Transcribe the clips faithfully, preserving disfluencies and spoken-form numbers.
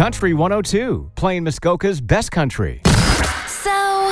Country one oh two, playing Muskoka's best country. So,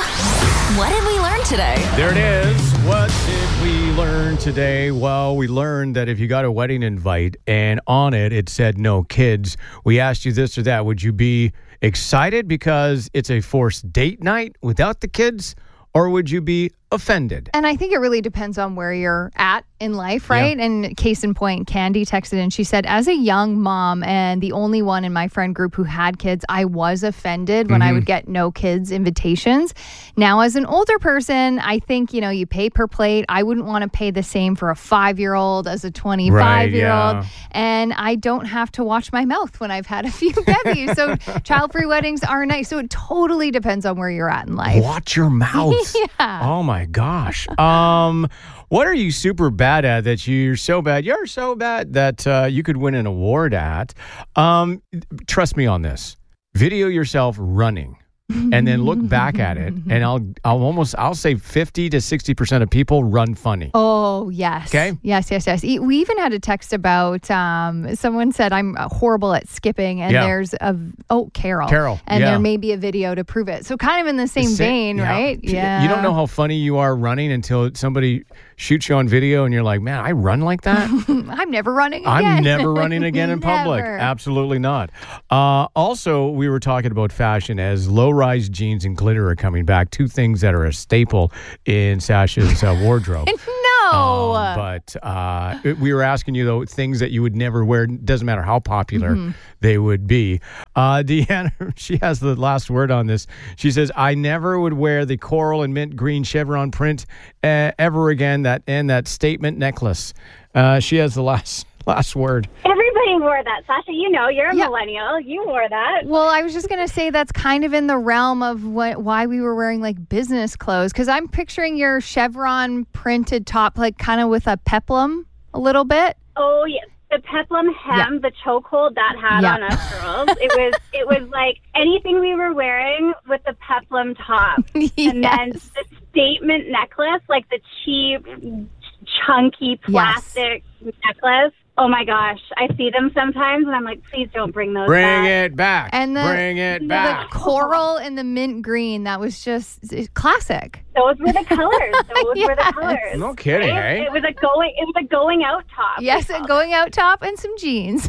what did we learn today? There it is. What did we learn today? Well, we learned that if you got a wedding invite and on it, it said no kids, we asked you this or that, would you be excited because it's a forced date night without the kids, or would you be offended? And I think it really depends on where you're at in life, right? Yeah. And case in point, Candy texted and she said, as a young mom and the only one in my friend group who had kids, I was offended when mm-hmm. I would get no kids invitations. Now, as an older person, I think, you know, you pay per plate. I wouldn't want to pay the same for a five-year-old as a twenty-five-year-old. Right, yeah. And I don't have to watch my mouth when I've had a few bevies. So child-free weddings are nice. So it totally depends on where you're at in life. Watch your mouth. Yeah. Oh, my gosh. Um, what are you super bad at that you're so bad? You're so bad that uh, you could win an award at. Um, trust me on this. Video yourself running and then look back at it. And I'll I'll almost, I'll say fifty to sixty percent of people run funny. Oh, yes. Okay. Yes, yes, yes. We even had a text about, um, someone said I'm horrible at skipping and Yeah. there's a, oh, Carol. Carol, And yeah. there may be a video to prove it. So kind of in the same The sa- vein, yeah. right? Yeah. You don't know how funny you are running until somebody shoots you on video and you're like, man, I run like that? I'm never running again. I'm never running again in public. Never. Absolutely not. Uh, also, we were talking about fashion as low-rise jeans and glitter are coming back. Two things that are a staple in Sasha's uh, wardrobe. No. Um, but uh, we were asking you, though, things that you would never wear. Doesn't matter how popular mm-hmm. they would be. Uh, Deanna, she has the last word on this. She says, I never would wear the coral and mint green chevron print uh, ever again, that and that statement necklace. Uh, she has the last last word. Everybody wore that, Sasha. You know, you're a yeah. millennial. You wore that. Well, I was just going to say that's kind of in the realm of what, why we were wearing like business clothes. Because I'm picturing your chevron printed top, like kind of with a peplum a little bit. Oh, yes. The peplum hem, yeah. the chokehold that had yeah. on us girls. It was it was like anything we were wearing with the peplum top. Yes. And then the statement necklace, like the cheap, chunky plastic yes. necklace. Oh my gosh, I see them sometimes and I'm like, please don't bring those bring back. it back. And the, bring it back. The coral and the mint green, that was just classic. Those were the colors. Those yes. were the colors. No kidding, right? eh? It was a going it was a going out top. Yes, a going out top and some jeans.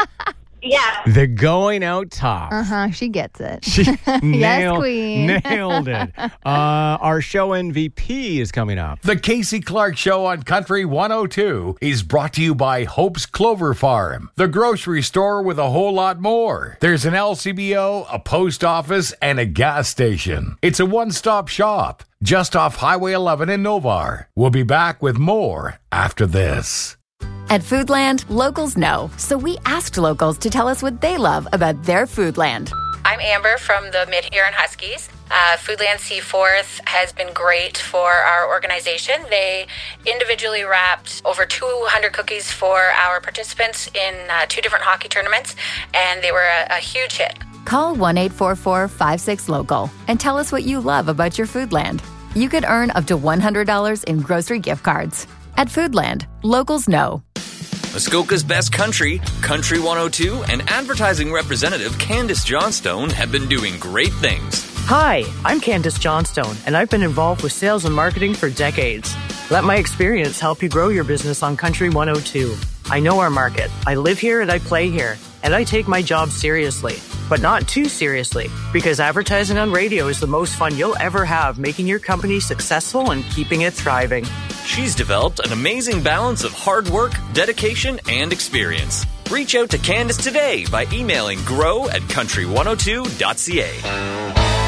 Yeah. The going out top. Uh-huh. She gets it. She yes, nailed, queen. nailed it. Uh, our show M V P is coming up. The Casey Clark Show on Country one oh two is brought to you by Hope's Clover Farm, the grocery store with a whole lot more. There's an L C B O, a post office, and a gas station. It's a one-stop shop just off Highway eleven in Novar. We'll be back with more after this. At Foodland, locals know, so we asked locals to tell us what they love about their Foodland. I'm Amber from the Mid-Huron Huskies. Uh, Foodland Seaforth has been great for our organization. They individually wrapped over two hundred cookies for our participants in uh, two different hockey tournaments, and they were a, a huge hit. Call one eight four four, five six, local and tell us what you love about your Foodland. You could earn up to one hundred dollars in grocery gift cards. At Foodland, locals know. Muskoka's best country, Country one oh two, and advertising representative Candace Johnstone have been doing great things. Hi, I'm Candace Johnstone, and I've been involved with sales and marketing for decades. Let my experience help you grow your business on Country one oh two. I know our market. I live here and I play here, and I take my job seriously. But not too seriously, because advertising on radio is the most fun you'll ever have, making your company successful and keeping it thriving. She's developed an amazing balance of hard work, dedication, and experience. Reach out to Candace today by emailing grow at country one oh two dot c a.